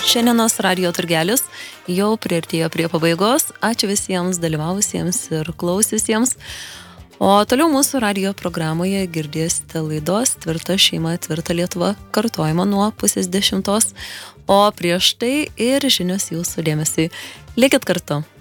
šiandienos radijo turgelis jau priartėjo prie pabaigos. Ačiū visiems dalyvavusiems ir klausiusiems. O toliau mūsų radijo programoje girdėsite laidos Tvirta šeima, tvirta Lietuva kartojimą nuo 9:30. O prieš tai ir žinios jūsų dėmesiui. Likit kartu.